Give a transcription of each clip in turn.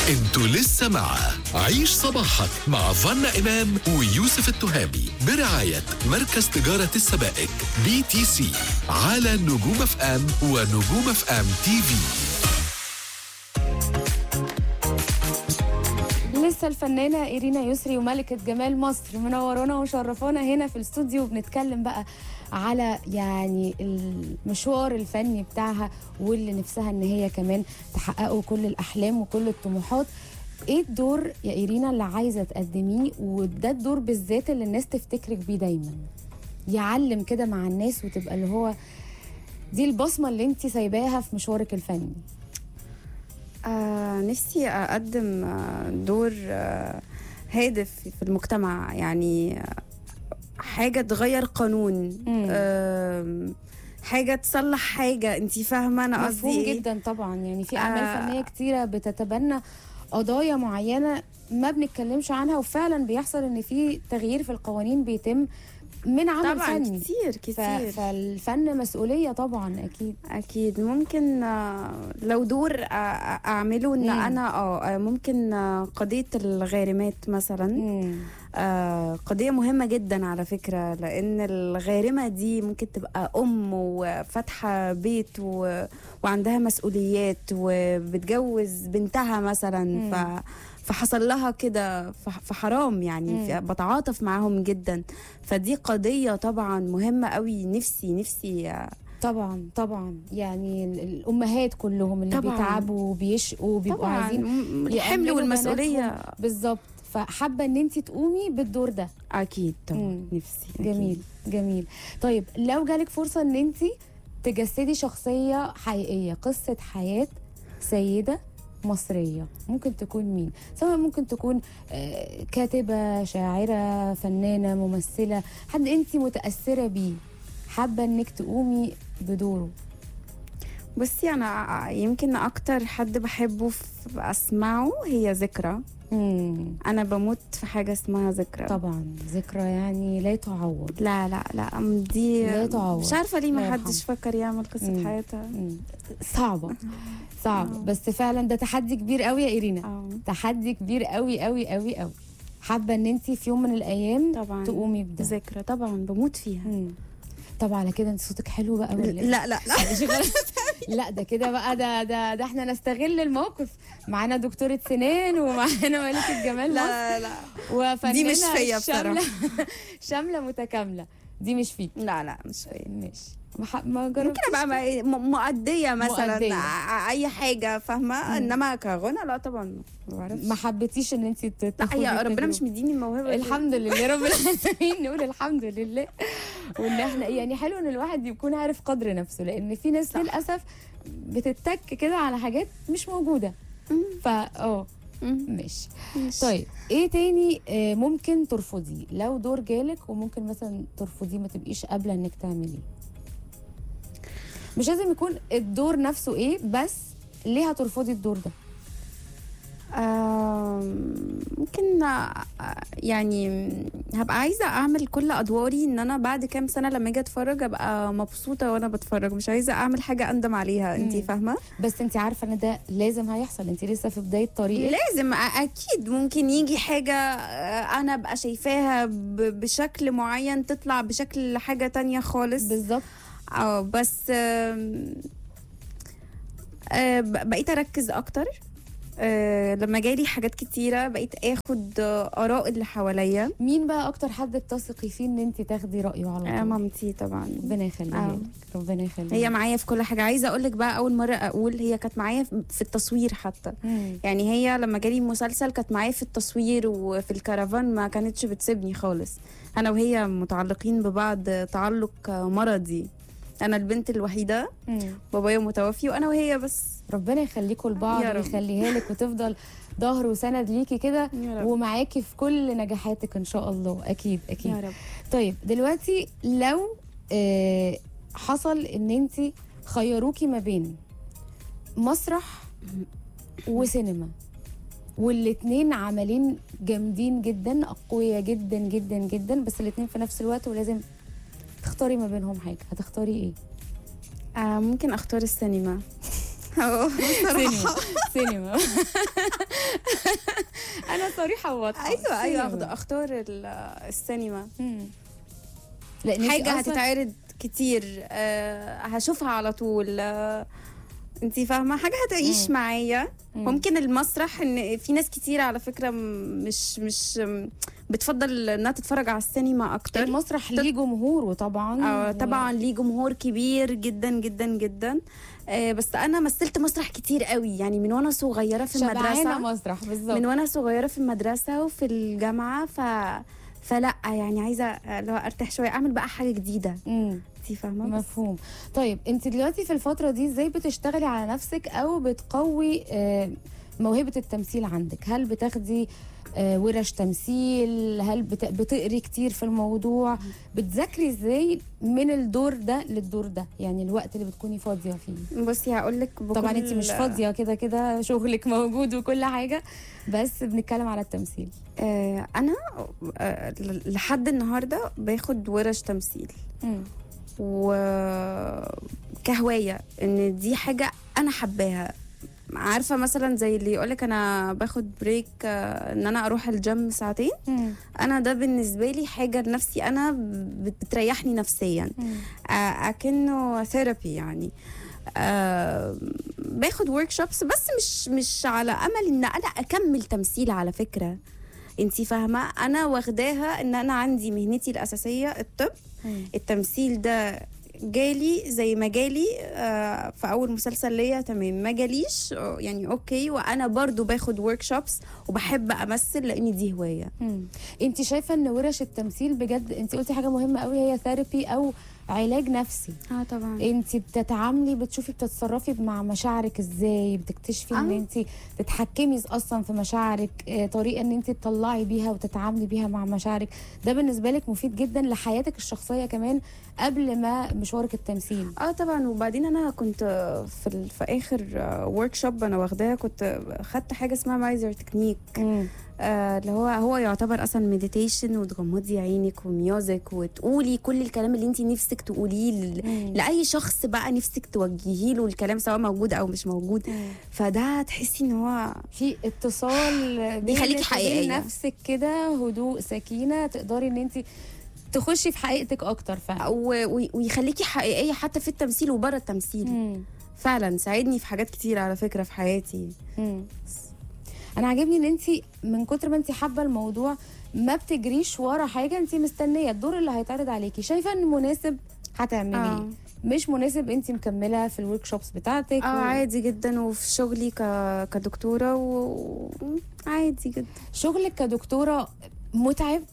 انتوا لسه مع عيش صباحك مع فنا إمام ويوسف التهامي برعاية مركز تجارة السبائك BTC على نجوم اف ام ونجوم اف ام تي في. لسه الفنانة إيرينا يسري وملكة جمال مصر منورانا وشرفانا هنا في الاستوديو، وبنتكلم بقى على يعني المشوار الفني بتاعها واللي نفسها ان هي كمان تحققه كل الأحلام وكل الطموحات. ايه الدور يا إيرينا اللي عايزة تقدميه، وده الدور بالذات اللي الناس تفتكرك بيه دايما، يعلم كده مع الناس وتبقى اللي هو دي البصمة اللي انت سايباها في مشوارك الفني؟ نفسي أقدم دور هادف في المجتمع، يعني حاجة تغير قانون، حاجة تصلح حاجة. انتي فاهمة أنا قصدي مفهوم إيه؟ جدا طبعا. يعني في أعمال فنية كتيرة بتتبنى قضايا معينة ما بنتكلمش عنها، وفعلا بيحصل ان في تغيير في القوانين بيتم من عمل طبعا فني كتير. فالفن مسؤولية طبعا. أكيد ممكن لو دور أعمله إن أنا ممكن قضية الغارمات مثلا. قضية مهمة جدا على فكرة، لأن الغارمة دي ممكن تبقى أم وفتحة بيت وعندها مسؤوليات وبتجوز بنتها مثلا، فحصل لها كده، فحرام يعني. بتعاطف معاهم جدا، فدي قضية طبعا مهمة قوي. نفسي طبعا يعني الأمهات كلهم اللي طبعاً بيتعبوا وبيشقوا وبيبقوا عايزين الحمل والمسؤولية، بالظبط. فحابة ان انت تقومي بالدور ده. اكيد طبعا. نفسي جميل. طيب لو جالك فرصة ان انت تجسدي شخصية حقيقية، قصة حياة سيدة مصرية، ممكن تكون مين؟ سواء ممكن تكون كاتبة، شاعرة، فنانة، ممثلة، حد انت متأثرة بيه حابة انك تقومي بدوره. بصي انا يمكن اكتر حد بحبه اسمعه هي ذكرى. انا بموت في حاجه اسمها ذكرى. طبعا ذكرى يعني لا تعوض. لا دي لا تعوض. مش عارفه ليه ما حدش فكر يعمل قصه حياتها. صعبه بس فعلا ده تحدي كبير قوي يا إيرينا. تحدي كبير قوي. حابه ان انت في يوم من الايام طبعا تقومي بده. ذكرى طبعا بموت فيها. طب على كده انت صوتك حلو بقى ولا لا لا ده كده بقى ده احنا نستغل الموقف. معانا دكتورة سنان ومعانا ملكة جمال مصر. لا وفنانة دي مش فيا بصراحة. شاملة متكاملة. دي مش فيك. لا مش فيا. ماشي. ممكن ابقى مؤدية مثلا اي حاجة فاهمة، انما كغنى لا طبعا ما بعرفش. ما حبيتيش ان انت لا يا ربنا مش مديني الموهبة. الحمد لله رب العالمين. نقول الحمد لله. وان احنا يعني حلو ان الواحد يكون عارف قدر نفسه، لان في ناس للاسف بتتك كده على حاجات مش موجودة. ماشي. طيب ايه تاني ممكن ترفضيه لو دور جالك وممكن مثلا ترفضيه ما تبقيش قابلة انك تعمليه؟ مش لازم يكون الدور نفسه ايه، بس ليه هترفضي الدور ده؟ ممكن يعني هبقى عايزة اعمل كل ادواري ان انا بعد كام سنة لما اجي اتفرج ابقى مبسوطة وانا بتفرج، مش عايزة اعمل حاجة اندم عليها. انتي فاهمة؟ بس انتي عارفة ان ده لازم هيحصل، انتي لسه في بداية طريقك. لازم اكيد ممكن يجي حاجة انا ابقى شايفاها بشكل معين تطلع بشكل حاجة تانية خالص. بالظبط. بس بقيت اركز اكتر. لما جالي حاجات كتيرة بقيت اخد اراء اللي حواليا. مين بقى اكتر حد بتثقي فيه ان انت تاخدي رايه على طول؟ مامتي طبعا. ربنا يخليها لك. ربنا يخليها. هي معايا في كل حاجه. عايزه اقول لك بقى اول مره اقول هي كانت معايا في التصوير حتى. يعني هي لما جالي مسلسل كانت معايا في التصوير وفي الكرفان، ما كانتش بتسيبني خالص. انا وهي متعلقين ببعض تعلق مرضي. انا البنت الوحيده، بابايا متوفي وانا وهي بس. ربنا يخليكم لبعض ويخليها لك وتفضل ظهر وسند ليكي كده ومعاكي في كل نجاحاتك ان شاء الله. اكيد يا رب. طيب دلوقتي لو حصل ان انت خيروكي ما بين مسرح وسينما، والاتنين عملين جامدين جدا، اقوياء جدا جدا جدا، بس الاتنين في نفس الوقت ولازم تختاري ما بينهم حاجه، هتختاري ايه؟ ممكن اختار السينما. سينما سينما. انا صريحه وواضحه. ايوه اختار السينما. لان حاجه هتتعرض كتير، هشوفها على طول، انتي فاهمه، حاجه هتعيش معايا. ممكن المسرح، ان في ناس كتير على فكره مش بتفضل انها تتفرج على السينما اكتر. المسرح ليه جمهوره طبعا. طبعا ليه جمهور كبير جدا جدا جدا. بس انا مثلت مسرح كتير قوي، يعني من وانا صغيره في المدرسه. مسرح بالظبط. من وانا صغيره في المدرسه وفي الجامعه، فلا يعني عايزه لو ارتاح شويه، اعمل بقى حاجه جديده. انتي فاهمه؟ مفهوم. طيب انت دلوقتي في الفتره دي ازاي بتشتغلي على نفسك او بتقوي موهبه التمثيل عندك؟ هل بتاخدي ورش تمثيل؟ هل بتقري كتير في الموضوع؟ بتذاكري ازاي من الدور ده للدور ده، يعني الوقت اللي بتكوني فاضيه فيه؟ بصي هقول لك، طبعا انت مش فاضيه، كده كده شغلك موجود وكل حاجه، بس بنتكلم على التمثيل. انا لحد النهارده باخد ورش تمثيل وكهوايه، ان دي حاجه انا حباها. عارفه مثلا زي اللي يقولك انا باخد بريك، ان انا اروح الجيم ساعتين. انا ده بالنسبه لي حاجه لنفسي انا بتريحني نفسيا، اكنه ثيرابي يعني. باخد ورك شوبس، بس مش على امل ان انا اكمل تمثيل على فكره. انتي فاهمه، انا واخداها ان انا عندي مهنتي الاساسيه الطب. التمثيل ده جالي زي ما جالي في اول مسلسل ليا، تمام. ما جاليش يعني اوكي، وانا برضو باخد ورك شوبس وبحب امثل لان دي هوايه. انت شايفه ان ورش التمثيل بجد، انت قلتي حاجه مهمه قوي، هي ثيرابي او علاج نفسي. طبعا. انت بتتعاملي، بتشوفي بتتصرفي مع مشاعرك ازاي، بتكتشفي ان انت تتحكمي اصلا في مشاعرك، طريقه ان انت تطلعي بيها وتتعاملي بيها مع مشاعرك. ده بالنسبه لك مفيد جدا لحياتك الشخصيه كمان قبل ما مشوارك التمثيل. طبعا. وبعدين انا كنت في اخر ورك شوب انا واخداها، كنت خدت حاجه اسمها مايزر تكنيك، اللي هو يعتبر اصلا مديتيشن، وتغمضي عينك وميوزك وتقولي كل الكلام اللي انت نفسك تقوليه لاي شخص بقى نفسك توجهي له الكلام، سواء موجود او مش موجود. فده تحسي ان هو في اتصال بيخليكي حقيقيه نفسك كده، هدوء سكينه، تقدري ان انت تخشي في حقيقتك اكتر فعلا، ويخليكي حقيقيه حتى في التمثيل وبره التمثيل. فعلا ساعدني في حاجات كتير على فكره في حياتي. انا عاجبني ان انت من كتر ما انت حابه الموضوع ما بتجريش ورا حاجه، انت مستنيه الدور اللي هيتعرض عليكي، شايفه ان مناسب هتعمليه، مش مناسب انت مكمله في الورك شوبس بتاعتك. عادي جدا. وفي شغلي كدكتوره عادي جدا. شغلك كدكتوره متعب؟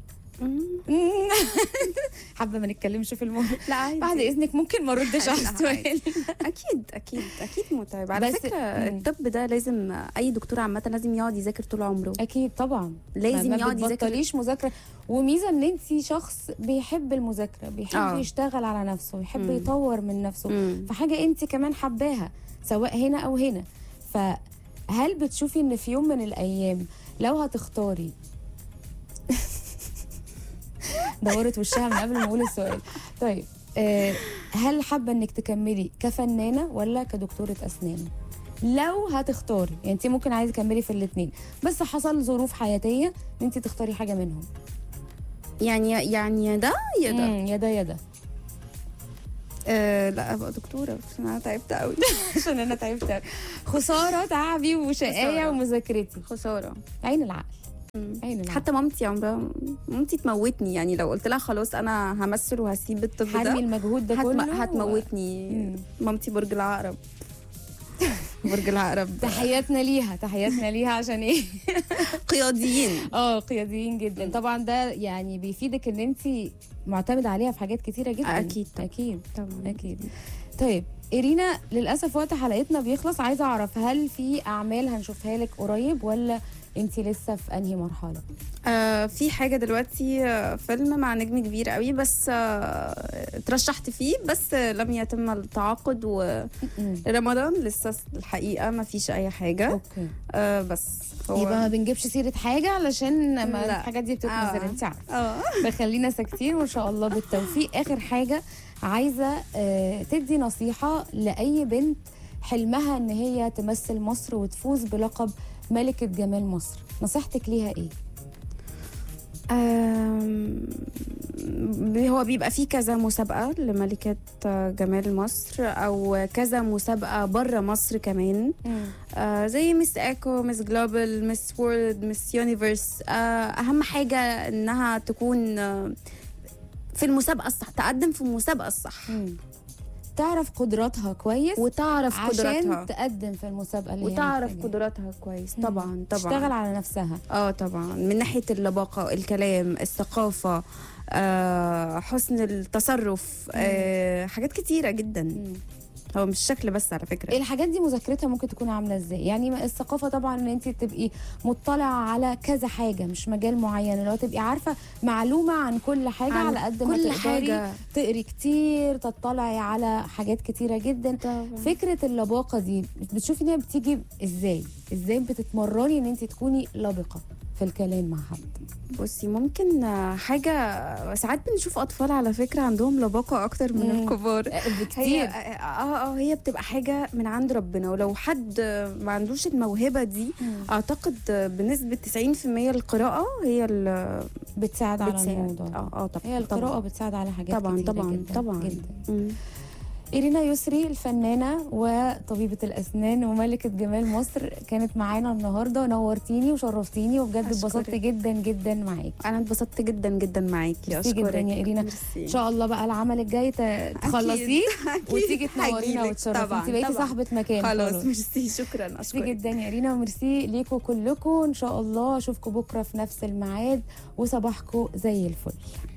حابه ما نتكلمش في الموضوع. لا عادي. بعد اذنك ممكن ما اردش على السؤال. اكيد متعب على فكره. الطب ده لازم اي دكتور عامه لازم يقعد يذاكر طول عمره. اكيد طبعا، لازم يقعد يذاكر، ما بتبطليش مذاكره. وميزه ان انت شخص بيحب المذاكره، بيحب يشتغل على نفسه، يحب يطور من نفسه، فحاجه انت كمان حباها سواء هنا او هنا. فهل بتشوفي ان في يوم من الايام لو هتختاري دورت وشها من قبل ما اقول السؤال، طيب هل حابه انك تكملي كفنانه ولا كدكتوره اسنان؟ لو هتختاري، يعني انت ممكن عايزه تكملي في الاثنين، بس حصل ظروف حياتيه ان انت تختاري حاجه منهم، يعني يا ده يا ده يا ده. لا ابقى دكتوره، عشان انا تعبت قوي. عشان انا تعبت قوي. خساره تعبي وشقايه ومذاكرتي. خساره. عين العقل. حتى مامتي تموتني، يعني لو قلت لها خلاص انا همثل وهسيب الطب ده، حرمي المجهود ده كله هتموتني. مامتي برج العقرب. برج العقرب. تحياتنا ليها عشان ايه؟ قياديين. قياديين جدا. طبعا ده يعني بيفيدك ان انت معتمده عليها في حاجات كتيره جدا. اكيد طبعا اكيد. طيب إيرينا، للاسف وقت حلقتنا بيخلص، عايزه اعرف هل في اعمال هنشوفها لك قريب ولا انت لسه في انهي مرحله؟ في حاجه دلوقتي، فيلم مع نجم كبير قوي، بس اترشحت فيه بس لم يتم التعاقد، ورمضان لسه الحقيقه ما فيش اي حاجه. اوكي. بس يبقى ما بنجيبش سيره حاجه علشان الحاجات دي بتتنزل، انت عارفه. فخلينا ساكتين وان شاء الله بالتوفيق. اخر حاجه عايزه تدي نصيحه لاي بنت حلمها ان هي تمثل مصر وتفوز بلقب ملكة جمال مصر، نصيحتك ليها ايه؟ هو بيبقى فيه كذا مسابقة لملكة جمال مصر أو كذا مسابقة بره مصر كمان. زي مس ايكو، مس جلوبال، مس وورلد، مس يونيفرس. أهم حاجة إنها تكون في المسابقة الصح، تقدم في المسابقة الصح. تعرف قدراتها كويس وتعرف قدراتها عشان تقدم في المسابقة اللي وتعرف هي قدراتها كويس. طبعا تشتغل على نفسها. طبعا، من ناحية اللباقة، الكلام، الثقافة، حسن التصرف، حاجات كتيرة جدا. هو مش شكل بس على فكرة. الحاجات دي مذاكرتها ممكن تكون عامله ازاي؟ يعني الثقافه طبعا ان انت تبقي مطلعه على كذا حاجه، مش مجال معين، اللي هو تبقي عارفه معلومه عن كل حاجه على قد ما تقدري حاجة. تقري كتير، تطلعي على حاجات كتيره جدا طبعا. فكره اللباقه دي بتشوفي ان هي بتيجي ازاي بتتمرني ان انت تكوني لبقه في الكلام مع حد؟ بصي، ممكن حاجة ساعات بنشوف أطفال على فكرة عندهم لباقة أكتر من الكبار بكتير. هي بتبقى حاجة من عند ربنا، ولو حد ما عندوش الموهبة دي أعتقد بنسبة 90% القراءة هي اللي بتساعد على الموضوع. طبعا هي القراءة بتساعد على حاجات طبعا كتيرة طبعا جدا طبعا جدا. إيرينا يسري الفنانة وطبيبة الأسنان وملكة جمال مصر كانت معانا النهاردة، نورتيني وشرفتيني وبجد اتبسطت جدا جدا معاكي. أنا اتبسطت جدا جدا معاكي. أشكرك جدا يا إيرينا. إن شاء الله بقى العمل الجاي تخلصيه وتيجي تنورينا وتشرفينا. انت بقيتي صاحبة مكان. خلاص ميرسي، شكرا. أشكرك جدا يا إيرينا، وميرسي ليكوا كلكم. إن شاء الله أشوفكم بكرة في نفس الميعاد وصباحكم زي الفل.